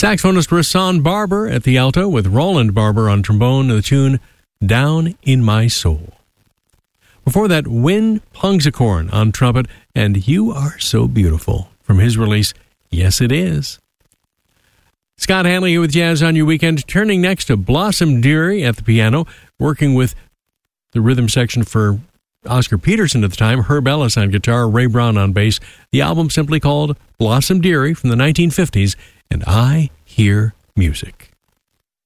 Saxophonist Rahsaan Barber at the alto with Roland Barber on trombone, the tune Down in My Soul. Before that, Win Pungsakorn on trumpet and You Are So Beautiful from his release, Yes It Is. Scott Hanley here with Jazz on Your Weekend, turning next to Blossom Dearie at the piano, working with the rhythm section for Oscar Peterson at the time, Herb Ellis on guitar, Ray Brown on bass. The album simply called Blossom Dearie from the 1950s, and I Hear Music.